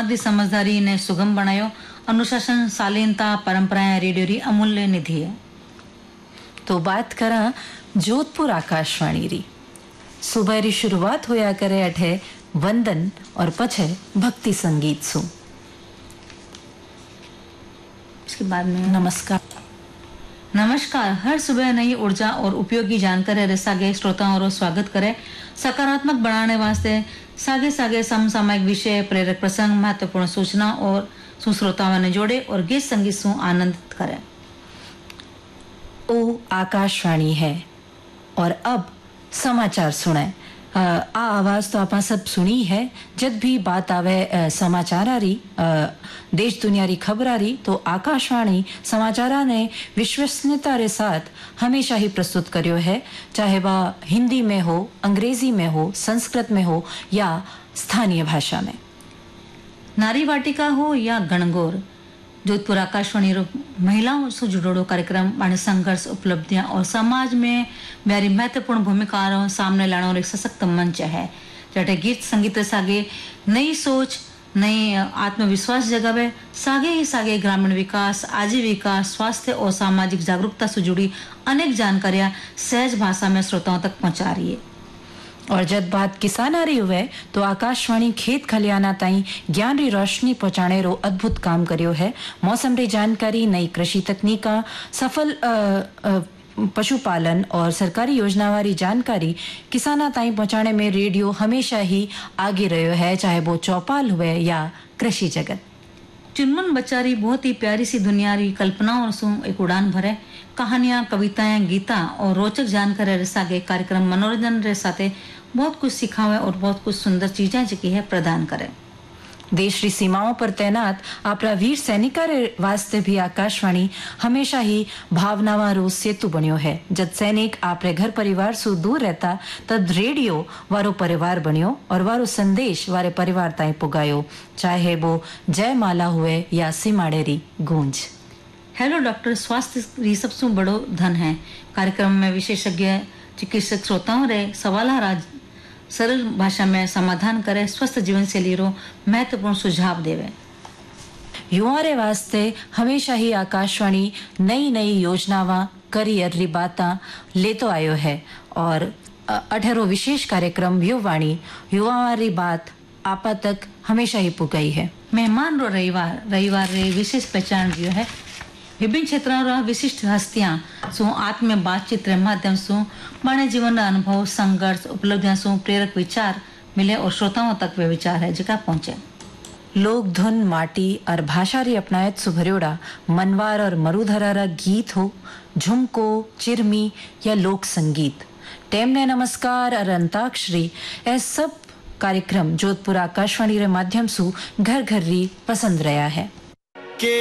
समाज की समझदारी ने सुगम बनायो। अनुशासन, शालीनता, परंपराएं रेडियो री अमूल्य निधि है। तो बात करा जोधपुर आकाशवाणी री। सुबह री शुरुआत होया करे अठे वंदन और पछे भक्ति संगीत सु। इसके बाद में नमस्कार। नमस्कार। हर सुबह नई ऊर्जा और उपयोगी जानकारी रे सागे श्रोताओं रो स्वागत करे। सकारात्मक बनाने वास्ते सागे सागे समसामयिक विषय, प्रेरक प्रसंग, महत्वपूर्ण सूचना और श्रोताओं ने जोड़े और गीत संगीत सु आनंदित करे। ओ आकाशवाणी है और अब समाचार सुने। आवाज तो आप सब सुनी है। जब भी बात आवे समाचार आ रही, देश दुनिया री खबर आ रही, तो आकाशवाणी समाचार ने विश्वसनीयता के साथ हमेशा ही प्रस्तुत करियो है, चाहे वह हिंदी में हो, अंग्रेजी में हो, संस्कृत में हो या स्थानीय भाषा में। नारी वाटिका हो या गणगौर, जोधपुर आकाशवाणी रो महिलाओं से जुड़ो कार्यक्रम पानी संघर्ष, उपलब्धियां और समाज में मेरी महत्वपूर्ण भूमिका सामने लाने और एक सशक्त मंच है। जटे गीत संगीत सागे नई सोच, नई आत्मविश्वास जगावे। सागे ही सागे ग्रामीण विकास, आजीविका, स्वास्थ्य और सामाजिक जागरूकता से जुड़ी अनेक जानकारियां सहज भाषा में श्रोताओं तक पहुंचा रही है। और जब बात किसान आ रही हुए तो आकाशवाणी खेत खलियाना ताई ज्ञान री रोशनी पहुंचाने रो अद्भुत काम करियो है। मौसम री जानकारी, नई कृषि तकनीका, सफल पशुपालन और सरकारी योजना वाली जानकारी किसाना ताई पहुंचाने में रेडियो हमेशा ही आगे रहो है, चाहे वो चौपाल हुए या कृषि जगत। चुनमुन बचारी बहुत ही प्यारी सी दुनिया री कल्पनाओं से एक उड़ान भरे। कहानियां, कविताएं, गीता और रोचक जानकारी रे सागे कार्यक्रम मनोरंजन रे साथे बहुत कुछ सिखावे और बहुत कुछ सुंदर चीजें जिकी है प्रदान करे। देश की सीमाओं पर तैनात आपरा वीर सैनिका रे वास्ते भी आकाशवाणी हमेशा ही भावनावा रो सेतु बनियो है। जब सैनिक आपरे घर परिवार से दूर रहता, तब रेडियो वारो परिवार बनियो और वारो संदेश वारे परिवार ताई पुगायो, चाहे वो जयमाला हुए या सीमाड़ेरी गूंज। हेलो डॉक्टर, स्वास्थ्य री सबसे बड़ो धन है। कार्यक्रम में विशेषज्ञ चिकित्सक श्रोताओं रे सवाल सरल भाषा में समाधान करे, स्वस्थ जीवन शैली रो महत्वपूर्ण सुझाव देवे। युवा रे वास्ते हमेशा ही आकाशवाणी नई नई योजनावा, करियर री बाता लेतो आयो है और 18 विशेष कार्यक्रम युवाणी युवा री बात आपा तक हमेशा ही पुगाई है। मेहमान रो रविवार रे विशेष पहचान दियो है। विभिन्न क्षेत्रों रा विशिष्ट हस्तियां सो आत्म बातचीत रे माध्यम से बने जीवन रा अनुभव, संघर्ष, उपलब्धियां सो प्रेरक विचार मिले और श्रोताओं तक वे विचार है जिका पहुंचे। लोक धुन, माटी और भाषा री अपनायत सुभरियोड़ा मनवार और मरुधरा रा गीत हो, झुमको, चिरमी या लोक संगीत, टेमने नमस्कार और अंताक्षरी, ऐ सब कार्यक्रम जोधपुर आकाशवाणी रे माध्यम से घर घर री पसंद रहा है।